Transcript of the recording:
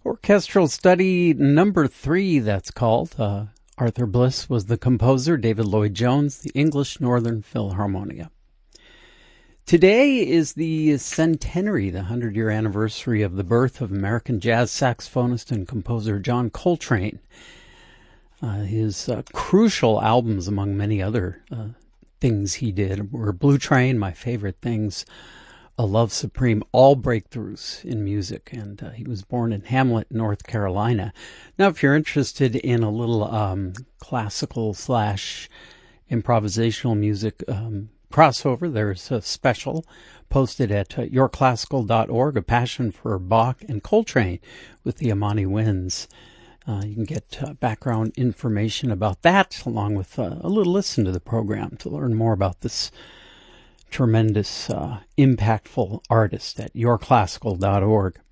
Orchestral Study number 3, that's called. Arthur Bliss was the composer, David Lloyd Jones, the English Northern Philharmonia. Today is the centenary, the 100-year anniversary of the birth of American jazz saxophonist and composer John Coltrane. His crucial albums, among many other things he did, were Blue Train, My Favorite Things, A Love Supreme, all breakthroughs in music. And he was born in Hamlet, North Carolina. Now, if you're interested in a little classical / improvisational music crossover, there's a special posted at yourclassical.org, A Passion for Bach and Coltrane with the Amani Winds. You can get background information about that, along with a little listen to the program to learn more about this tremendous, impactful artist at yourclassical.org.